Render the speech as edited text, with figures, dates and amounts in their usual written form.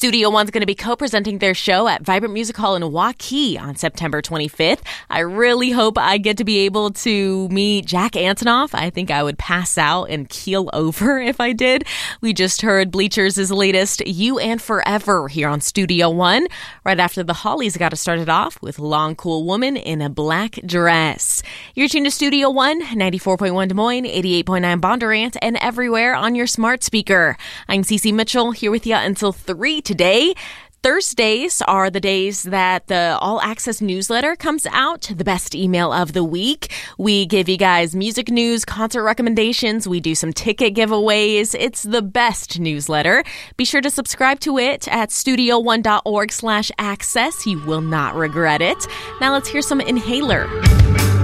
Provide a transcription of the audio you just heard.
Studio One's going to be co-presenting their show at Vibrant Music Hall in Waukee on September 25th. I really hope I get to be able to meet Jack Antonoff. I think I would pass out and keel over if I did. We just heard Bleachers' latest You and Forever here on Studio One. Right after the Hollies got us started off with Long Cool Woman in a Black Dress. You're tuned to Studio One, 94.1 Des Moines, 88.9 Bondurant, and everywhere on your smart speaker. I'm Cece Mitchell here with you until 3 today. Thursdays are the days that the All Access newsletter comes out, the best email of the week. We give you guys music news, concert recommendations. We do some ticket giveaways. It's the best newsletter. Be sure to subscribe to it at studio1.org/access. You will not regret it. Now let's hear some Inhaler.